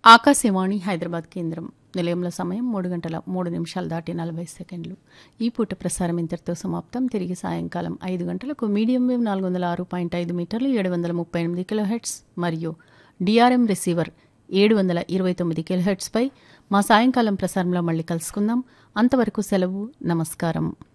ఆకాశవాణి హైదరాబాద్ కేంద్రం. నిలయంలో సమయం 3 గంటల 3 నిమిషాలు దాటి 40 సెకండ్లు. ఈ పూట ప్రసారం ఇంతటితో సమాప్తం. తిరిగి సాయంకాలం 5 గంటలకు మీడియం వేవ్ 406.5 మీటర్లు 738 కిలోహెర్ట్జ్ మరియు డిఆర్ఎం రిసీవర్ 729 కిలోహెర్ట్జ్పై మా సాయంకాలం ప్రసారంలో మళ్ళీ కలుసుకుందాం. అంతవరకు సెలవు. నమస్కారం.